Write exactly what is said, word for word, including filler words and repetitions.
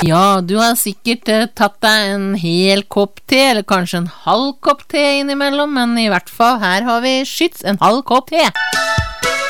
Ja, du har sikkert eh, tatt deg en hel kopp te, eller kanskje en halv kopp te innimellom, men i hvert fall her har vi skyts en halv kopp te.